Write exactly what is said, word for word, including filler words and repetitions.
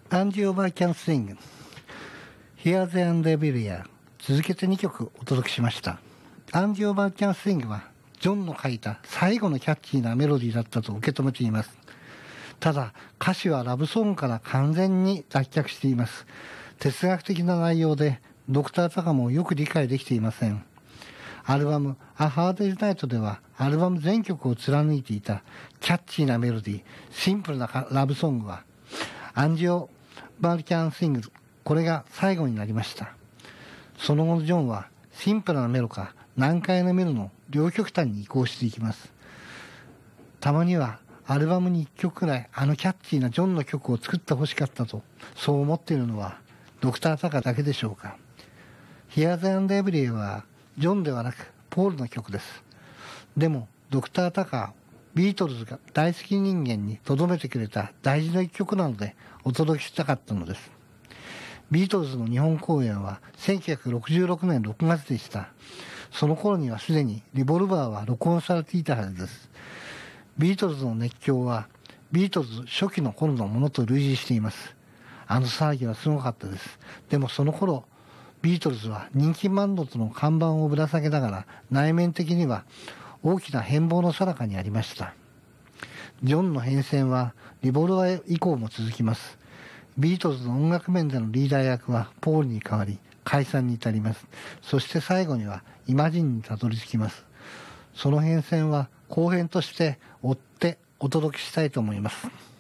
アンジオバーキャンスイング Here, There and Everywhere 続けてにきょくお届けしました。アンジオバーキャンスイングはジョンの書いた最後のキャッチーなメロディーだったと受け止めています。ただ歌詞はラブソングから完全に脱却しています。哲学的な内容でドクター・タカもよく理解できていません。アルバム A Hard Day's Night ではアルバム全曲を貫いていたキャッチーなメロディー、シンプルなラブソングはアンジオバーキャンスイング、これが最後になりました。その後のジョンはシンプルなメロか難解なメロの両極端に移行していきます。たまにはアルバムにいっきょくくらいあのキャッチーなジョンの曲を作ってほしかったとそう思っているのはドクター・タカだけでしょうか。 Here, There and Everywhere はジョンではなくポールの曲です。でもドクター・タカビートルズが大好き人間に留めてくれた大事な一曲なのでお届けしたかったのです。ビートルズの日本公演はせんきゅうひゃくろくじゅうろくねんろくがつでした。その頃にはすでにリボルバーは録音されていたはずです。ビートルズの熱狂はビートルズ初期の頃のものと類似しています。あの騒ぎはすごかったです。でもその頃ビートルズは人気バンドとの看板をぶら下げながら内面的には大きな変貌の最中にありました。ジョンの変遷はリボルバー以降も続きます。ビートルズの音楽面でのリーダー役はポールに代わり解散に至ります。そして最後にはイマジンにたどり着きます。その変遷は後編として追ってお届けしたいと思います。